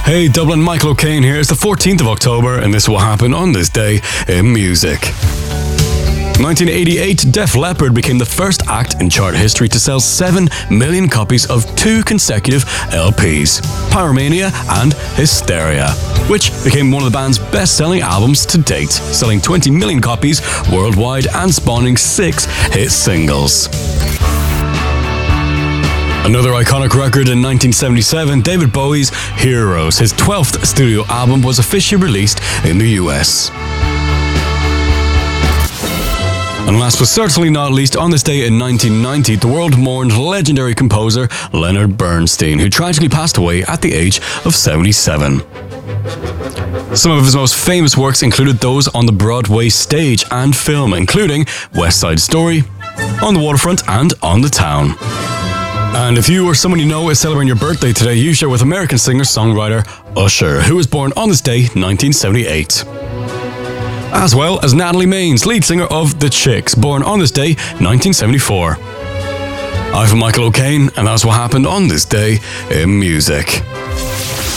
Hey Dublin, Michael O'Kane here. It's the 14th of October and this will happen on this day in music. 1988, Def Leppard became the first act in chart history to sell 7 million copies of 2 consecutive LPs, Pyromania and Hysteria, which became one of the band's best-selling albums to date, selling 20 million copies worldwide and spawning 6 hit singles. Another iconic record in 1977, David Bowie's Heroes, his 12th studio album, was officially released in the US. And last but certainly not least, on this day in 1990, the world mourned legendary composer Leonard Bernstein, who tragically passed away at the age of 77. Some of his most famous works included those on the Broadway stage and film, including West Side Story, On the Waterfront, and On the Town. And if you or someone you know is celebrating your birthday today, you share with American singer-songwriter Usher, who was born on this day, 1978. As well as Natalie Maines, lead singer of The Chicks, born on this day, 1974. I'm Michael O'Kane, and that's what happened on this day in music.